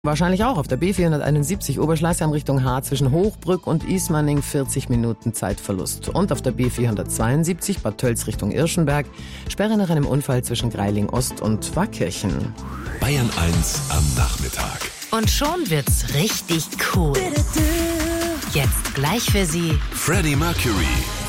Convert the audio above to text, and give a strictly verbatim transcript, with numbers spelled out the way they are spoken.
Wahrscheinlich auch auf der B vierhunderteinundsiebzig Oberschleißheim Richtung Haar zwischen Hochbrück und Ismaning vierzig Minuten Zeitverlust. Und auf der B vierhundertzweiundsiebzig Bad Tölz Richtung Irschenberg Sperre nach einem Unfall zwischen Greiling Ost und Wackkirchen. Bayern eins am Nachmittag. Und schon wird's richtig cool. Jetzt gleich für Sie Freddie Mercury.